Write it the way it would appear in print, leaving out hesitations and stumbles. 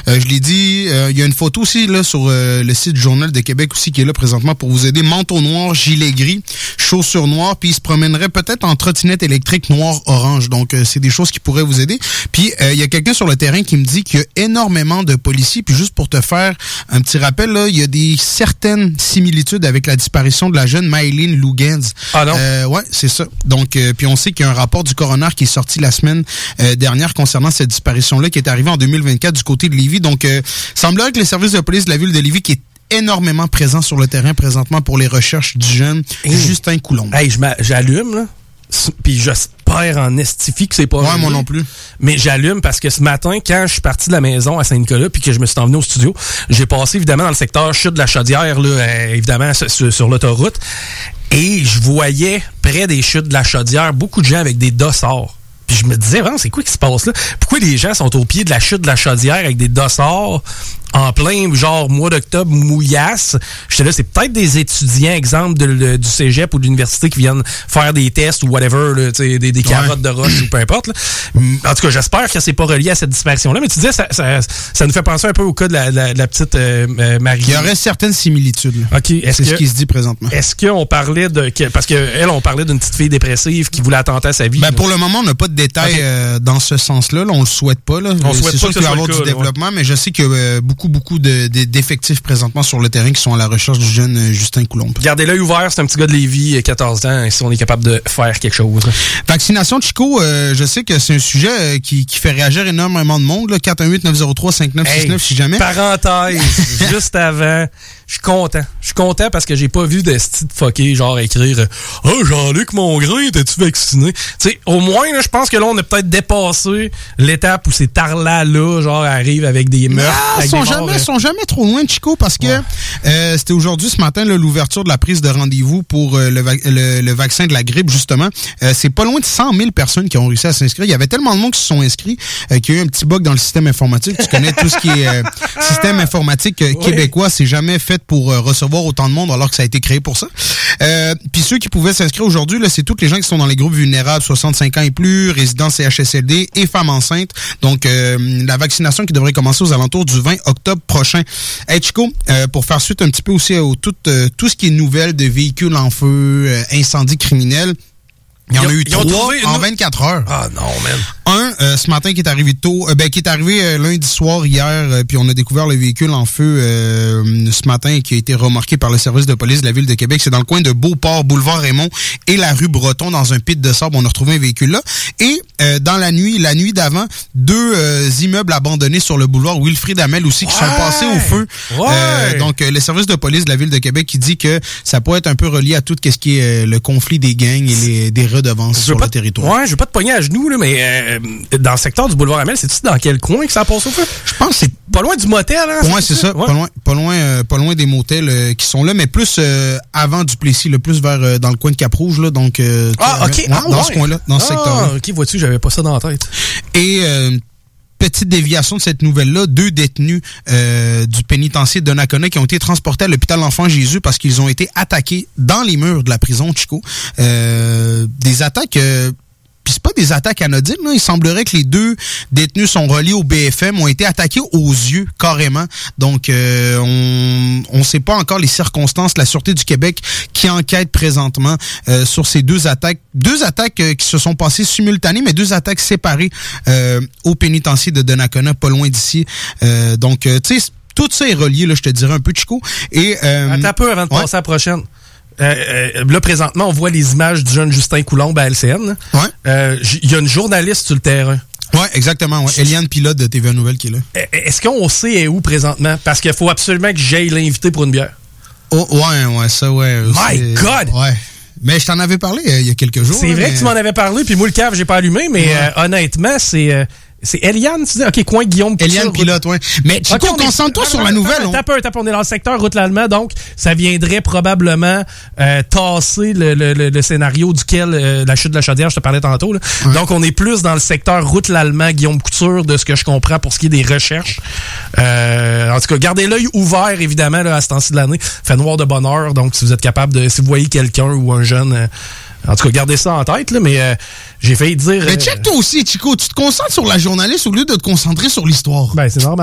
Je l'ai dit, il y a une photo aussi là sur le site du Journal de Québec aussi qui est là présentement pour vous aider. Manteau noir, gilet gris, chaussures noires, puis il se promènerait peut-être en trottinette électrique noir-orange. Donc, c'est des choses qui pourraient vous aider. Puis, il y a quelqu'un sur le terrain qui me dit qu'il y a énormément de policiers. Puis, juste pour te faire un petit rappel, là, il y a des certaines similitudes avec la disparition de la jeune Maylene Lugans. Ah non? Ouais, c'est ça. Donc, puis on sait qu'il y a un rapport du coroner qui est sorti la semaine dernière concernant cette disparition-là qui est arrivée en 2024 du côté de Lévis. Donc, semblerait que les services de police de la ville de Lévis qui est énormément présent sur le terrain présentement pour les recherches du jeune Justin Coulombe. Hey, j'allume, là. Puis j'espère en estifie que c'est pas moi non plus. Mais j'allume parce que ce matin, quand je suis parti de la maison à Saint-Nicolas puis que je me suis emmené au studio, j'ai passé évidemment dans le secteur chute de la Chaudière, là, évidemment sur l'autoroute, et je voyais près des chutes de la Chaudière beaucoup de gens avec des dossards. Puis je me disais, vraiment, c'est quoi qui se passe là? Pourquoi les gens sont au pied de la chute de la Chaudière avec des dossards en plein, genre, mois d'octobre, mouillasse? J'étais là, c'est peut-être des étudiants, exemple, du cégep ou de l'université qui viennent faire des tests ou whatever, là, des carottes de roche ou peu importe. Là. En tout cas, j'espère que c'est pas relié à cette disparition-là. Mais tu disais, ça nous fait penser un peu au cas de la petite Marie. Il y aurait certaines similitudes. Là. OK. C'est ce qui se dit présentement. Est-ce qu'on parlait parce qu'elle, on parlait d'une petite fille dépressive qui voulait attenter à sa vie? Ben, pour le moment, on n'a pas de détails dans ce sens-là. Là, on le souhaite pas. Là. C'est sûr qu'il va y avoir du développement, mais je sais qu'il y a beaucoup d'effectifs présentement sur le terrain qui sont à la recherche du jeune Justin Coulombe. Gardez l'œil ouvert, c'est un petit gars de Lévis, 14 ans, si on est capable de faire quelque chose. Vaccination de Chico, je sais que c'est un sujet qui fait réagir énormément de monde. 418-903-5969 si jamais. Parenthèse, juste avant, je suis content. Je suis content parce que j'ai pas vu de style fucké, genre écrire « Ah, Jean-Luc Mongrain, t'es-tu vacciné? » Tu sais, au moins, là, je pense que là, on a peut-être dépassé l'étape où ces tarlas-là, genre, arrivent avec des meurtres. Ils sont jamais trop loin de Chico parce que c'était aujourd'hui, ce matin, là, l'ouverture de la prise de rendez-vous pour le vaccin de la grippe, justement. C'est pas loin de 100 000 personnes qui ont réussi à s'inscrire. Il y avait tellement de monde qui se sont inscrits qu'il y a eu un petit bug dans le système informatique. Tu connais tout ce qui est système informatique québécois. C'est jamais fait pour recevoir autant de monde alors que ça a été créé pour ça. Puis ceux qui pouvaient s'inscrire aujourd'hui, là, c'est toutes les gens qui sont dans les groupes vulnérables, 65 ans et plus, résidents CHSLD et femmes enceintes. Donc, la vaccination qui devrait commencer aux alentours du 20 octobre prochain. Hey Chico, pour faire suite un petit peu aussi à tout ce qui est nouvelle de véhicules en feu, incendies criminels, il y en a eu 3 en 24 heures. Ah non, man. Un, ce matin qui est arrivé tôt, qui est arrivé lundi soir hier, puis on a découvert le véhicule en feu ce matin qui a été remarqué par le service de police de la ville de Québec. C'est dans le coin de Beauport, boulevard Raymond et la rue Breton, dans un pit de sable. On a retrouvé un véhicule là. Et dans la nuit d'avant, 2 immeubles abandonnés sur le boulevard Wilfrid Hamel aussi qui sont passés au feu. Donc le service de police de la ville de Québec qui dit que ça pourrait être un peu relié à tout ce qui est le conflit des gangs et des redevances sur le territoire. Ouais, je veux pas te pogner à genoux là, mais dans le secteur du boulevard Hamel, c'est-tu dans quel coin que ça passe au feu? Je pense que c'est pas loin du motel, hein? Ouais, c'est ça. Ouais. Pas loin des motels qui sont là, mais plus avant Duplessis, plus vers dans le coin de Cap-Rouge, là. Donc, OK. Dans ce coin-là, dans ce secteur-là. OK, vois-tu, j'avais pas ça dans la tête. Et petite déviation de cette nouvelle-là, 2 détenus du pénitencier de Donnacona qui ont été transportés à l'hôpital L'Enfant Jésus parce qu'ils ont été attaqués dans les murs de la prison Chico. Des attaques... Puis c'est pas des attaques anodines, là. Il semblerait que les 2 détenus sont reliés au BFM, ont été attaqués aux yeux, carrément. Donc, on sait pas encore les circonstances. La Sûreté du Québec qui enquête présentement sur ces 2 attaques. 2 attaques qui se sont passées simultanées, mais 2 attaques séparées au pénitencier de Donnacona, pas loin d'ici. Donc, tu sais, tout ça est relié, là, je te dirais un peu, Chico. Et attends un peu avant de passer à la prochaine. Là, présentement, on voit les images du jeune Justin Coulombe à LCN. Il y a une journaliste sur le terrain. Oui, exactement. Ouais. Eliane Pilote de TVA Nouvelle qui est là. Est-ce qu'on sait où présentement? Parce qu'il faut absolument que j'aille l'inviter pour une bière. Oh, ouais, ça, ouais. My God! Ouais. Mais je t'en avais parlé il y a quelques jours. C'est vrai que tu m'en avais parlé, puis moi, le cave, j'ai pas allumé, mais honnêtement, c'est Eliane, tu dis? OK, coin Guillaume Couture. Eliane Pilote, oui. Mais Chico, concentre-toi sur la nouvelle. Tape, on est dans le secteur route l'Allemand, donc ça viendrait probablement tasser le scénario duquel la chute de la Chaudière, je te parlais tantôt. Là. Ouais. Donc, on est plus dans le secteur route l'Allemand, Guillaume Couture, de ce que je comprends pour ce qui est des recherches. En tout cas, gardez l'œil ouvert, évidemment, là, à ce temps-ci de l'année. Fait noir de bonne heure, donc si vous êtes capable si vous voyez quelqu'un ou un jeune... En tout cas, gardez ça en tête, là, mais j'ai failli dire... Mais check toi aussi, Chico, tu te concentres sur la journaliste au lieu de te concentrer sur l'histoire. Ben, c'est normal.